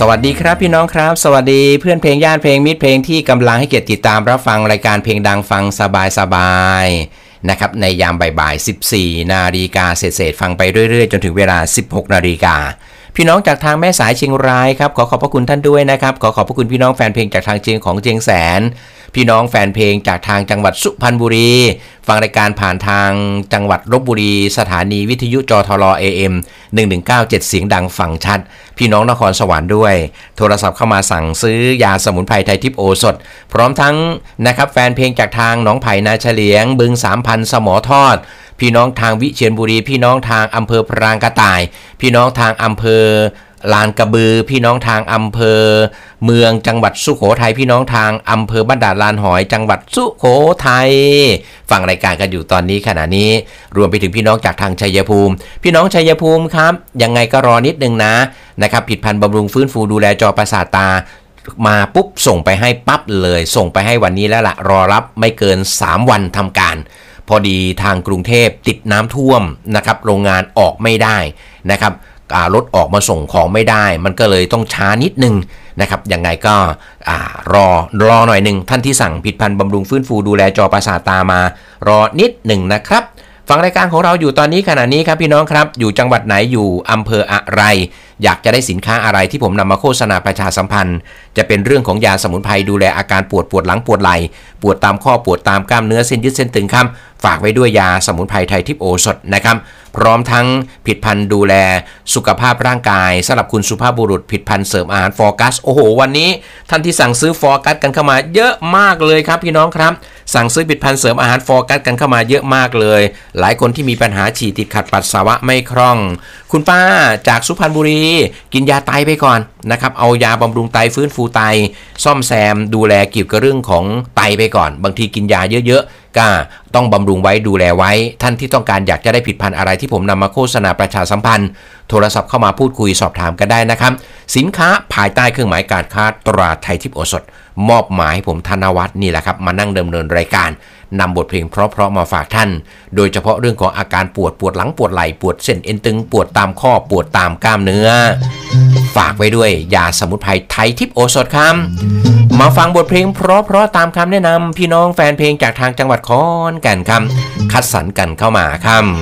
วัสดีครับพี่น้องครับสวัสดีเพื่อนเพลงญาติเพลงมิตรเพลงที่กำลังให้เกียรติติดตามรับฟังรายการเพลงดังฟังสบายๆนะครับในยามบ่ายๆ 14 นาฬิกาเศษๆฟังไปเรื่อยๆจนถึงเวลา 16 นาฬิกาพี่น้องจากทางแม่สายเชียงรายครับขอขอบพระคุณท่านด้วยนะครับขอขอบพระคุณพี่น้องแฟนเพลงจากทางเชียงของเชียงแสนพี่น้องแฟนเพลงจากทางจังหวัดสุพรรณบุรีฟังรายการผ่านทางจังหวัดลพบุรีสถานีวิทยุจทร AM 1197เสียงดังฟังชัดพี่น้องนครสวรรค์ด้วยโทรศัพท์เข้ามาสั่งซื้อยาสมุนไพรไทยทิพย์โอสถพร้อมทั้งนะครับแฟนเพลงจากทางหนองไผ่นาเฉลียงบึง3,000สมอทอดพี่น้องทางวิเชียรบุรีพี่น้องทางอำเภอพรางกระต่ายพี่น้องทางอำเภอลานกระบือพี่น้องทางอำเภอเมืองจังหวัดสุโขทัยพี่น้องทางอำเภอบ้านด่านลานหอยจังหวัดสุโขทัยฟังรายการกันอยู่ตอนนี้ขณะนี้รวมไปถึงพี่น้องจากทางชัยภูมิพี่น้องชัยภูมิครับยังไงก็รอนิดนึงนะครับผลิตภัณฑ์บำรุงฟื้นฟูดูแลจอประสาทตามาปุ๊บส่งไปให้ปั๊บเลยส่งไปให้วันนี้แล้วล่ะรอรับไม่เกิน3วันทำการพอดีทางกรุงเทพติดน้ำท่วมนะครับโรงงานออกไม่ได้นะครับรถออกมาส่งของไม่ได้มันก็เลยต้องช้านิดนึงนะครับยังไงก็รอหน่อยหนึ่งท่านที่สั่งผลิตภัณฑ์บำรุงฟื้นฟูดูแลจอประสาทตามารอนิดหนึ่งนะครับฟังรายการของเราอยู่ตอนนี้ขณะนี้ครับพี่น้องครับอยู่จังหวัดไหนอยู่อำเภออะไรอยากจะได้สินค้าอะไรที่ผมนำมาโฆษณาประชาสัมพันธ์จะเป็นเรื่องของยาสมุนไพรดูแลอาการปวดหลังปวดไหล่ปวดตามข้อปวดตามกล้ามเนื้อเส้นยืดเส้นตึงครับฝากไว้ด้วยยาสมุนไพรไทยทิพย์โอสถนะครับพร้อมทั้งผลิตภัณฑ์ดูแลสุขภาพร่างกายสำหรับคุณสุภาพบุรุษผลิตภัณฑ์เสริมอาหารฟอร์กัสโอ้โหวันนี้ท่านที่สั่งซื้อฟอร์กัสกันเข้ามาเยอะมากเลยครับพี่น้องครับสั่งซื้อผลิตภัณฑ์เสริมอาหารฟอร์กัสกันเข้ามาเยอะมากเลยหลายคนที่มีปัญหาฉี่ติดขัดปัสสาวะไม่คล่องคุณป้าจากสุพรรณบุรีกินยาไตไปก่อนนะครับเอายาบำรุงไตฟื้นฟูไตซ่อมแซมดูแลเกี่ยวกับเรื่องของไตไปก่อนบางทีกินยาเยอะๆก็ต้องบำรุงไว้ดูแลไว้ท่านที่ต้องการอยากจะได้ผลิตภัณฑ์อะไรที่ผมนำมาโฆษณาประชาสัมพันธ์โทรศัพท์เข้ามาพูดคุยสอบถามกันได้นะครับสินค้าภายใต้เครื่องหมายการค้าตราไทยทิพย์โอสถมอบหมายให้ผมธนวัฒน์นี่แหละครับมานั่งดำเนินรายการนำบทเพลงเพราะๆมาฝากท่านโดยเฉพาะเรื่องของอาการปวดหลังปวดไหล่ปวดเส้นเอ็นตึงปวดตามข้อปวดตามกล้ามเนื้อฝากไว้ด้วยยาสมุนไพรไทยทิพย์โอสถครับมาฟังบทเพลงเพราะๆตามคำแนะนำพี่น้องแฟนเพลงจากทางจังหวัดขอนแก่นครับคัดสรรกันเข้ามาครับ